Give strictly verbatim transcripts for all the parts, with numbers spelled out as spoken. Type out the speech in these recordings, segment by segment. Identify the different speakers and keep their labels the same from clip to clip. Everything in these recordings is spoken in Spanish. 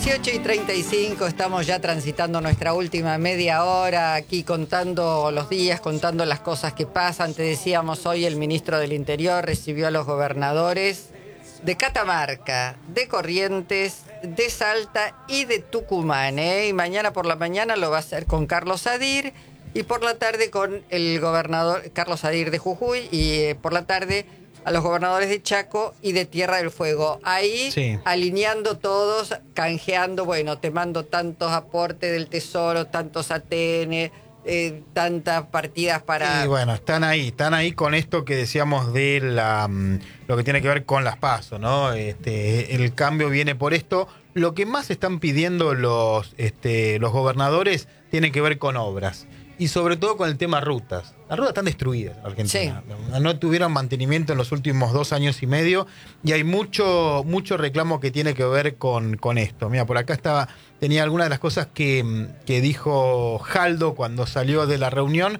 Speaker 1: dieciocho y treinta y cinco, estamos ya transitando nuestra última media hora aquí contando los días, contando las cosas que pasan. Te decíamos, hoy el ministro del Interior recibió a los gobernadores de Catamarca, de Corrientes, de Salta y de Tucumán, ¿eh? Y mañana por la mañana lo va a hacer con Carlos Sadir y por la tarde con el gobernador Carlos Sadir de Jujuy y eh, por la tarde a los gobernadores de Chaco y de Tierra del Fuego. Ahí, sí, alineando todos, canjeando, bueno, te mando tantos aportes del Tesoro, tantos A T N, eh, tantas partidas para...
Speaker 2: Y bueno, están ahí, están ahí con esto que decíamos de la lo que tiene que ver con las PASO, ¿no? Este, el cambio viene por esto. Lo que más están pidiendo los, este, los gobernadores tiene que ver con obras. Y sobre todo con el tema rutas. Las rutas están destruidas en Argentina. Sí. No tuvieron mantenimiento en los últimos dos años y medio. Y hay mucho, mucho reclamo que tiene que ver con, con esto. Mira, por acá estaba, tenía algunas de las cosas que, que dijo Jaldo cuando salió de la reunión.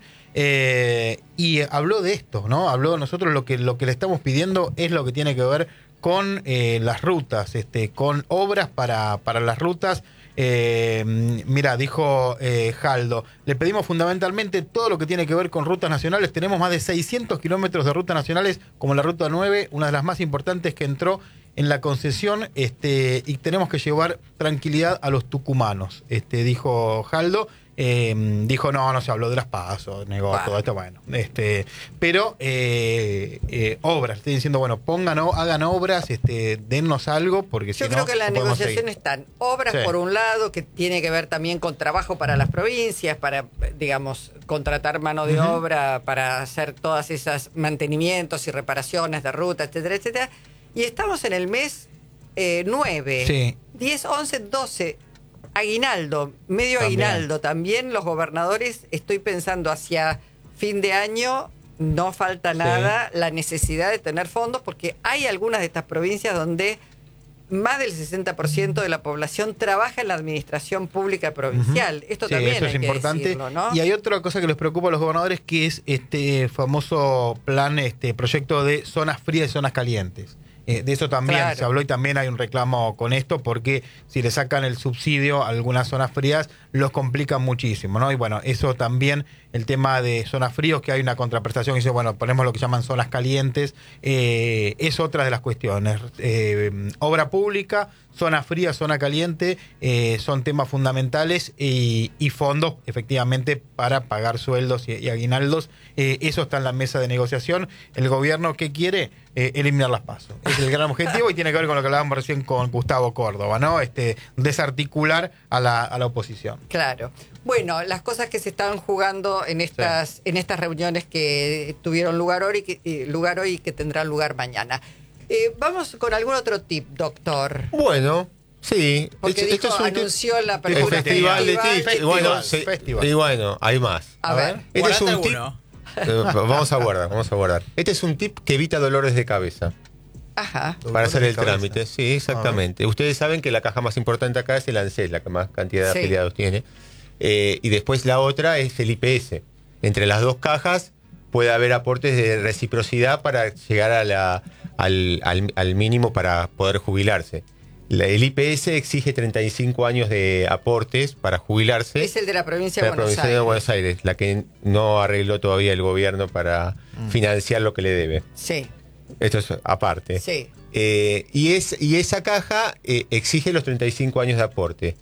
Speaker 2: Eh, y habló de esto, ¿no? Habló, nosotros lo que, lo que le estamos pidiendo es lo que tiene que ver con eh, las rutas, este, con obras para, para las rutas. Eh, mira, dijo eh, Jaldo, le pedimos fundamentalmente todo lo que tiene que ver con rutas nacionales. Tenemos más de seiscientos kilómetros de rutas nacionales, como la ruta nueve, una de las más importantes que entró en la concesión, este, y tenemos que llevar tranquilidad a los tucumanos, este, dijo Jaldo. Eh, dijo, no, no se habló de las PASO, negó wow. todo esto, bueno. Este, pero eh, eh, obras, estoy diciendo, bueno, pongan, hagan obras, este, dennos algo, porque si no...
Speaker 1: Yo creo que la
Speaker 2: no
Speaker 1: negociación están obras, sí, por un lado, que tiene que ver también con trabajo para las provincias, para, digamos, contratar mano de uh-huh. obra, para hacer todas esas mantenimientos y reparaciones de ruta, etcétera, etcétera. Y estamos en el mes eh, nueve, sí, diez, once, doce... Aguinaldo, medio también. Aguinaldo, también los gobernadores, estoy pensando hacia fin de año, no falta nada, sí, la necesidad de tener fondos, porque hay algunas de estas provincias donde más del sesenta por ciento de la población trabaja en la administración pública provincial. Uh-huh. Esto sí, también eso hay es importante. Que decirlo, ¿no?
Speaker 2: Y hay otra cosa que les preocupa a los gobernadores, que es este famoso plan, este proyecto de zonas frías y zonas calientes. Eh, de eso también claro. se habló y también hay un reclamo con esto, porque si le sacan el subsidio a algunas zonas frías, los complican muchísimo, ¿no? Y bueno, eso también, el tema de zonas fríos, que hay una contraprestación, y dice, bueno, ponemos lo que llaman zonas calientes, eh, es otra de las cuestiones. Eh, obra pública, zona fría, zona caliente, eh, son temas fundamentales y, y fondos, efectivamente, para pagar sueldos y, y aguinaldos. Eh, eso está en la mesa de negociación. El gobierno, ¿qué quiere? Eh, eliminar las PASO. Es el gran objetivo y tiene que ver con lo que hablábamos recién con Gustavo Córdoba, ¿no? Este, desarticular a la, a la oposición.
Speaker 1: Claro. Bueno, las cosas que se estaban jugando en estas, sí, en estas reuniones que tuvieron lugar hoy, que, eh, lugar hoy y que tendrán lugar mañana. Eh, vamos con algún otro tip, doctor.
Speaker 3: Bueno, sí.
Speaker 1: Porque
Speaker 3: esto,
Speaker 1: dijo,
Speaker 3: esto es un
Speaker 1: anunció
Speaker 3: tip,
Speaker 1: la apertura
Speaker 3: el festival,
Speaker 1: festival,
Speaker 3: de tip.
Speaker 1: festival.
Speaker 3: Bueno, se,
Speaker 2: festival.
Speaker 3: Y bueno, hay más.
Speaker 1: A, A ver. ver.
Speaker 3: Este es un tip. Eh, vamos a guardar, vamos a guardar. Este es un tip que evita dolores de cabeza.
Speaker 1: Ajá.
Speaker 3: Para hacer el trámite, sí, exactamente. Ustedes saben que la caja más importante acá es el ANSES, la que más cantidad de sí. afiliados tiene. Eh, y después la otra es el I P S. Entre las dos cajas puede haber aportes de reciprocidad para llegar a la, al, al, al mínimo para poder jubilarse. La, el I P S exige treinta y cinco años de aportes para jubilarse.
Speaker 1: Es el de la provincia de,
Speaker 3: de la
Speaker 1: Buenos
Speaker 3: provincia
Speaker 1: Aires.
Speaker 3: de Buenos Aires, la que no arregló todavía el gobierno para mm. financiar lo que le debe.
Speaker 1: Sí.
Speaker 3: Esto es aparte.
Speaker 1: Sí.
Speaker 3: Eh, y, es, y esa caja eh, exige los treinta y cinco años de aporte.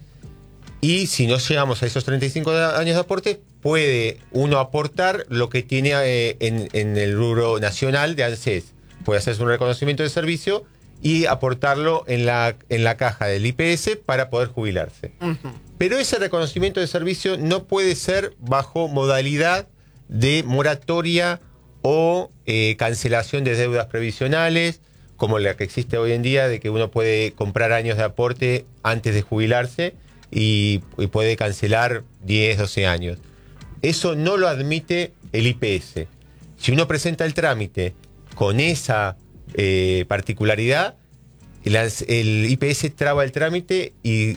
Speaker 3: Y si no llegamos a esos treinta y cinco años de aporte, puede uno aportar lo que tiene eh, en, en el rubro nacional de ANSES. Puede hacerse un reconocimiento de servicio y aportarlo en la, en la caja del I P S para poder jubilarse. Uh-huh. Pero ese reconocimiento de servicio no puede ser bajo modalidad de moratoria o eh, cancelación de deudas previsionales, como la que existe hoy en día, de que uno puede comprar años de aporte antes de jubilarse y, y puede cancelar diez, doce años. Eso no lo admite el I P S. Si uno presenta el trámite con esa eh, particularidad, el, el I P S traba el trámite y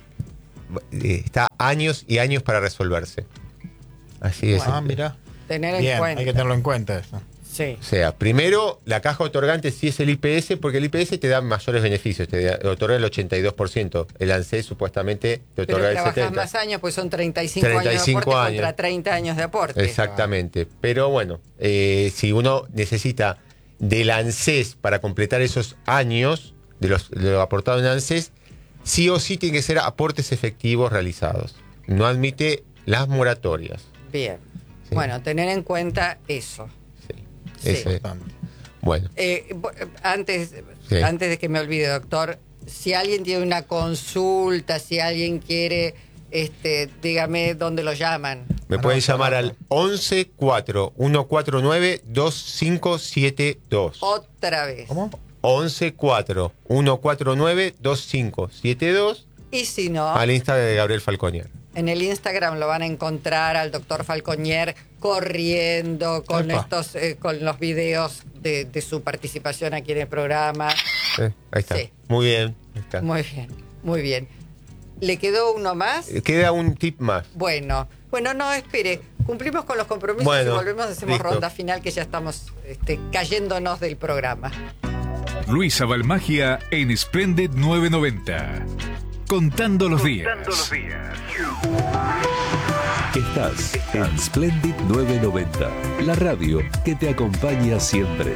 Speaker 3: eh, está años y años para resolverse. Así es.
Speaker 2: Ah, mira.
Speaker 1: Tener en
Speaker 2: Bien,
Speaker 1: cuenta.
Speaker 2: hay que tenerlo en cuenta eso.
Speaker 1: Sí.
Speaker 3: O sea, primero, la caja otorgante sí es el I P S, porque el I P S te da mayores beneficios, te da- otorga el ochenta y dos por ciento. El ANSES supuestamente te
Speaker 1: Pero
Speaker 3: otorga el
Speaker 1: trabajás
Speaker 3: setenta por ciento.
Speaker 1: más años, pues son treinta y cinco,
Speaker 3: treinta y
Speaker 1: años de
Speaker 3: cinco
Speaker 1: aporte
Speaker 3: años.
Speaker 1: contra treinta años de aporte.
Speaker 3: Exactamente. Pero bueno, eh, si uno necesita del ANSES para completar esos años de, los, de lo aportado en ANSES, sí o sí tiene que ser aportes efectivos realizados. No admite las moratorias.
Speaker 1: Bien.
Speaker 3: Sí.
Speaker 1: Bueno, tener en cuenta eso.
Speaker 3: Sí.
Speaker 1: Sí.
Speaker 3: Ese- bueno.
Speaker 1: Eh, bo- antes,
Speaker 3: Sí.
Speaker 1: antes de que me olvide, doctor, si alguien tiene una consulta, si alguien quiere, este, dígame dónde lo llaman.
Speaker 3: Me
Speaker 2: Ah,
Speaker 3: pueden
Speaker 2: no,
Speaker 3: llamar
Speaker 2: no,
Speaker 3: al once cuatro uno cuatro nueve dos cinco siete dos.
Speaker 1: Otra vez.
Speaker 2: ¿Cómo?
Speaker 3: once cuatro uno cuatro nueve dos cinco siete dos
Speaker 1: Y si no,
Speaker 3: al Instagram de Gabriel Falconier.
Speaker 1: en el Instagram lo van a encontrar al doctor Falconier corriendo con
Speaker 2: Epa.
Speaker 1: estos, eh, con los videos de, de su participación aquí en el programa.
Speaker 3: Eh, ahí está.
Speaker 1: Sí.
Speaker 3: Muy bien. Ahí está.
Speaker 1: Muy bien, muy bien. ¿Le quedó uno más?
Speaker 3: Eh, Queda un tip más.
Speaker 1: Bueno, bueno, no, espere. Cumplimos con los compromisos
Speaker 3: Bueno,
Speaker 1: y volvemos, hacemos
Speaker 3: listo.
Speaker 1: ronda final que ya estamos este, cayéndonos del programa.
Speaker 4: Luisa Balmagia en Splendid novecientos noventa. Contando los días.
Speaker 5: Estás en Splendid novecientos noventa, la radio que te acompaña siempre.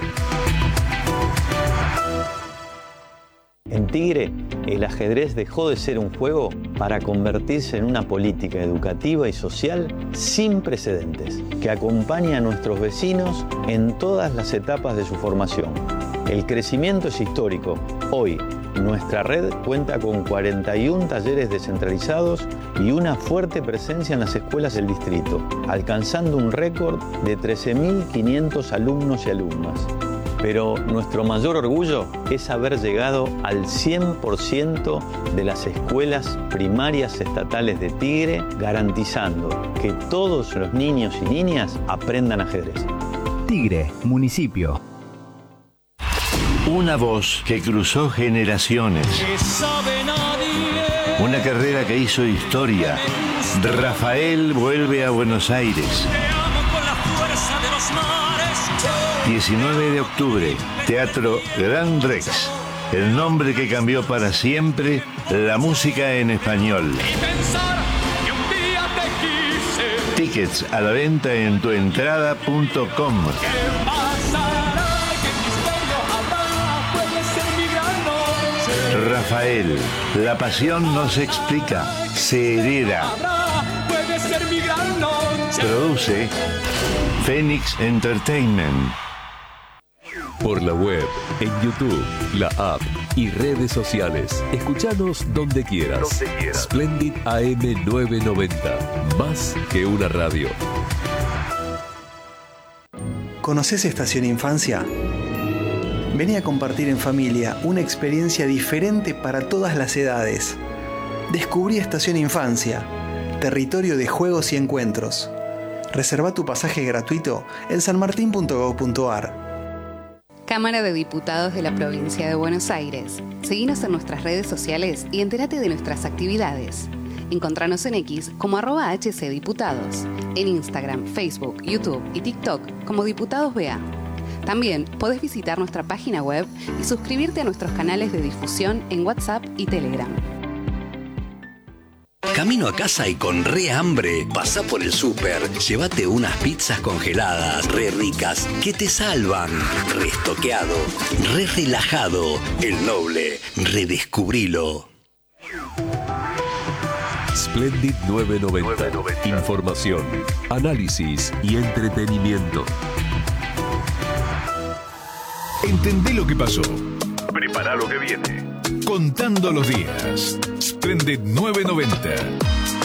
Speaker 6: En Tigre, el ajedrez dejó de ser un juego para convertirse en una política educativa y social sin precedentes, que acompaña a nuestros vecinos en todas las etapas de su formación. El crecimiento es histórico. Hoy, nuestra red cuenta con cuarenta y uno talleres descentralizados y una fuerte presencia en las escuelas del distrito, alcanzando un récord de trece mil quinientos alumnos y alumnas. Pero nuestro mayor orgullo es haber llegado al cien por ciento de las escuelas primarias estatales de Tigre, garantizando que todos los niños y niñas aprendan ajedrez.
Speaker 7: Tigre, municipio.
Speaker 8: Una voz que cruzó generaciones. Una carrera que hizo historia. Rafael vuelve a Buenos Aires. diecinueve de octubre, Teatro Gran Rex. El nombre que cambió para siempre la música en español. Tickets a la venta en tuentrada punto com. Rafael, la pasión no se explica, se hereda. Produce Phoenix Entertainment.
Speaker 5: Por la web, en YouTube, la app y redes sociales. Escuchanos donde quieras.
Speaker 8: Donde quieras.
Speaker 5: Splendid A M novecientos noventa. Más que una radio.
Speaker 9: ¿Conoces Estación Infancia? Vení a compartir en familia una experiencia diferente para todas las edades. Descubrí Estación Infancia, territorio de juegos y encuentros. Reserva tu pasaje gratuito en sanmartin punto gob punto ar.
Speaker 10: Cámara de Diputados de la Provincia de Buenos Aires. Seguinos en nuestras redes sociales y entérate de nuestras actividades. Encontranos en X como arroba hcdiputados, en Instagram, Facebook, YouTube y TikTok como Diputados B A. También podés visitar nuestra página web y suscribirte a nuestros canales de difusión en WhatsApp y Telegram.
Speaker 11: Camino a casa y con re hambre, pasá por el súper, llévate unas pizzas congeladas, re ricas, que te salvan. Restoqueado, re relajado, el Noble, redescubrilo.
Speaker 5: Splendid novecientos noventa. Información, análisis y entretenimiento.
Speaker 4: Entendé lo que pasó. Prepara lo que viene. Contando los días. Splendid novecientos noventa.